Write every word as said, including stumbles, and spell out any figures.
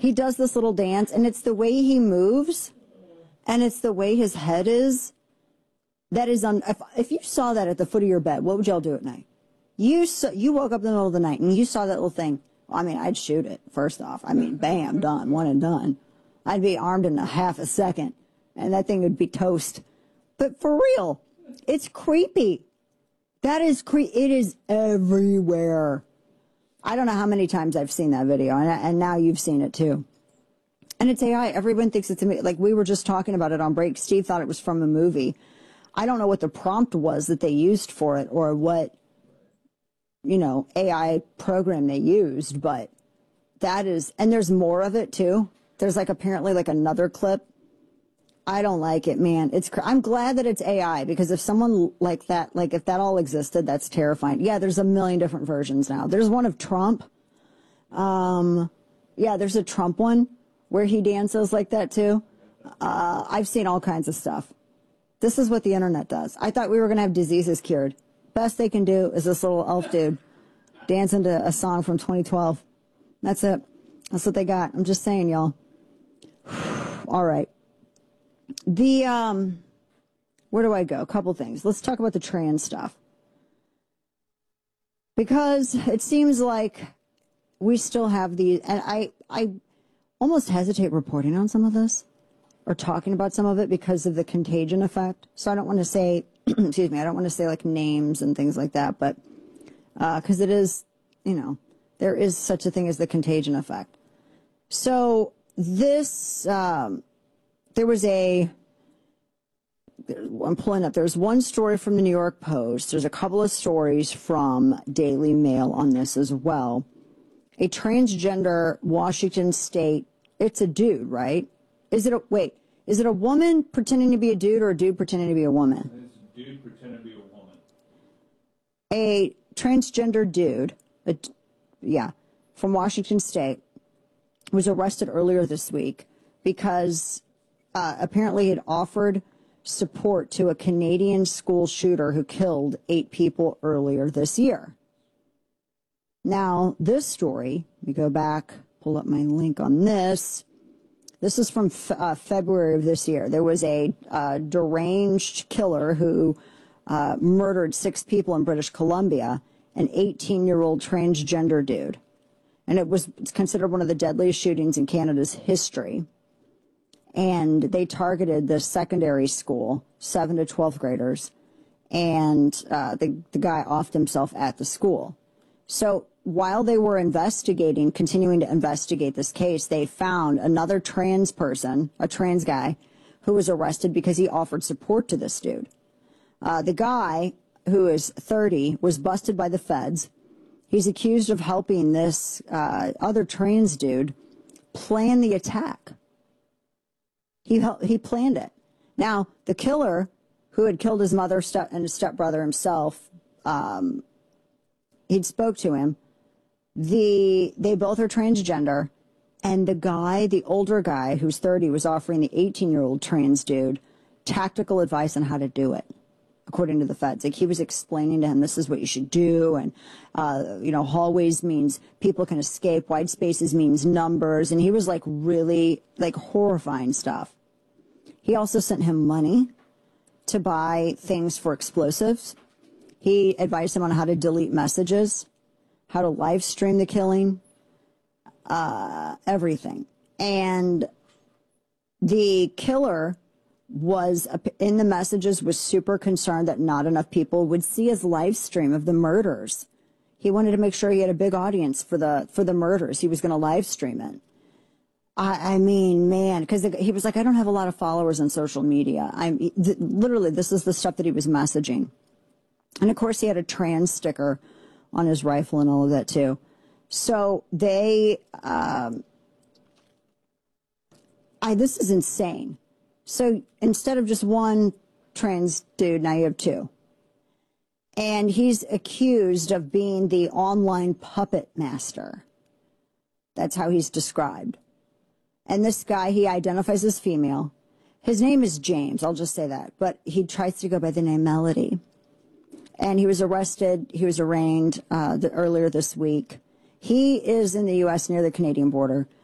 He does this little dance, and it's the way he moves, and it's the way his head is. That is on. If, if you saw that at the foot of your bed, what would y'all do at night? You saw, you woke up in the middle of the night and you saw that little thing. Well, I mean, I'd shoot it first off. I mean, bam, done, one and done. I'd be armed in a half a second, and that thing would be toast. But for real, it's creepy. That is cre. It is everywhere. I don't know how many times I've seen that video, and, and now you've seen it too. And it's A I. Everyone thinks it's a, like we were just talking about it on break. Steve thought it was from a movie. I don't know what the prompt was that they used for it or what, you know, A I program they used, but that is, and there's more of it too. There's like apparently like another clip. I don't like it, man. It's, I'm glad that it's A I because if someone like that, like if that all existed, that's terrifying. Yeah, there's a million different versions now. There's one of Trump. Um, yeah, there's a Trump one where he dances like that too. Uh, I've seen all kinds of stuff. This is what the internet does. I thought we were going to have diseases cured. Best they can do is this little elf dude dancing to a song from twenty twelve. That's it. That's what they got. I'm just saying, y'all. All right. The, um, where do I go? A couple things. Let's talk about the trans stuff. Because it seems like we still have the, and I, I almost hesitate reporting on some of this. Or talking about some of it because of the contagion effect. So I don't want to say, excuse me, I don't want to say like names and things like that, but because uh, it is, you know, there is such a thing as the contagion effect. So this, um, there was a, I'm pulling up, there's one story from the New York Post. There's a couple of stories from Daily Mail on this as well. A transgender Washington State, it's a dude, right? Is it a, wait, is it a woman pretending to be a dude or a dude pretending to be a woman? It's a dude pretending to be a woman. A transgender dude, a, yeah, from Washington State, was arrested earlier this week because uh, apparently had offered support to a Canadian school shooter who killed eight people earlier this year. Now, this story, let me go back, pull up my link on this. This is from uh, February of this year. There was a uh, deranged killer who uh, murdered six people in British Columbia, an eighteen-year-old transgender dude. And it was it's considered one of the deadliest shootings in Canada's history. And they targeted the secondary school, seven to twelfth graders, and uh, the, the guy offed himself at the school. So while they were investigating, continuing to investigate this case, they found another trans person, a trans guy, who was arrested because he offered support to this dude. Uh, the guy, who is thirty, was busted by the feds. He's accused of helping this uh, other trans dude plan the attack. He, he planned it. Now, the killer, who had killed his mother step, and his stepbrother himself, um, he'd spoke to him. The they both are transgender, and the guy, the older guy who's thirty, was offering the eighteen-year-old trans dude tactical advice on how to do it, according to the feds. Like, he was explaining to him, this is what you should do, and, uh, you know, hallways means people can escape, white spaces means numbers, and he was, like, really, like, horrifying stuff. He also sent him money to buy things for explosives. He advised him on how to delete messages, how to live stream the killing, uh, everything. And the killer was, in the messages, was super concerned that not enough people would see his live stream of the murders. He wanted to make sure he had a big audience for the, for the murders. He was going to live stream it. I, I mean, man, because he was like, I don't have a lot of followers on social media. I'm th- literally, this is the stuff that he was messaging. And of course, he had a trans sticker on his rifle and all of that too. So they, um, I, this is insane. So instead of just one trans dude, now you have two. And he's accused of being the online puppet master. That's how he's described. And this guy, he identifies as female. His name is James, I'll just say that. But he tries to go by the name Melody. And he was arrested, he was arraigned uh, the, earlier this week. He is in the U S near the Canadian border.